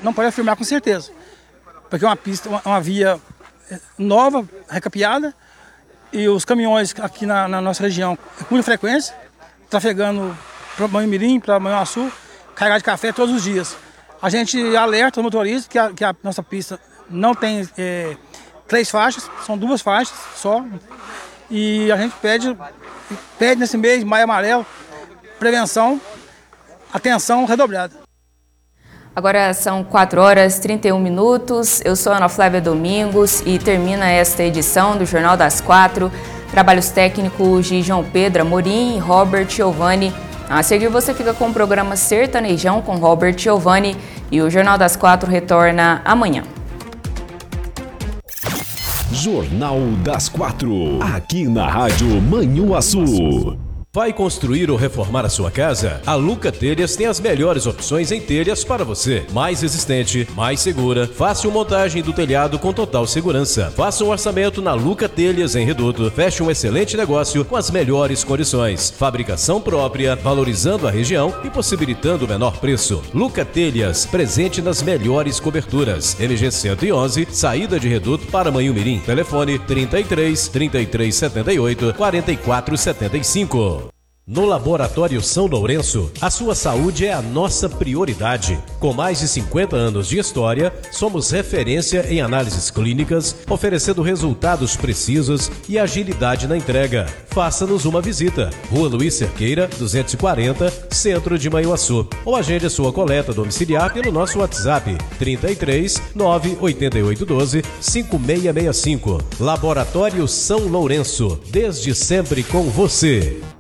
não pode afirmar com certeza. Porque é uma pista, uma via nova, recapeada, e os caminhões aqui na nossa região, com muita frequência, trafegando para Manhumirim, para Manhuaçu, carregar de café todos os dias. A gente alerta os motoristas que a nossa pista não tem 3 faixas, são 2 faixas só. E a gente pede nesse mês, Maio Amarelo, prevenção, atenção redobrada. Agora são 4h31. Eu sou Ana Flávia Domingos e termina esta edição do Jornal das 4. Trabalhos técnicos de João Pedro Amorim e Robert Giovanni. A seguir você fica com o programa Sertanejão com Robert Giovanni e o Jornal das 4 retorna amanhã. Jornal das 4, aqui na Rádio Manhuaçu. Vai construir ou reformar a sua casa? A Luca Telhas tem as melhores opções em telhas para você. Mais resistente, mais segura, fácil montagem do telhado com total segurança. Faça um orçamento na Luca Telhas em Reduto. Feche um excelente negócio com as melhores condições. Fabricação própria, valorizando a região e possibilitando o menor preço. Luca Telhas, presente nas melhores coberturas. MG 111, saída de Reduto para Manhumirim. Telefone 33 78 44 75. No Laboratório São Lourenço, a sua saúde é a nossa prioridade. Com mais de 50 anos de história, somos referência em análises clínicas, oferecendo resultados precisos e agilidade na entrega. Faça-nos uma visita. Rua Luiz Cerqueira, 240, Centro de Manhuaçu. Ou agende a sua coleta domiciliar pelo nosso WhatsApp 33 98812 5665. Laboratório São Lourenço, desde sempre com você.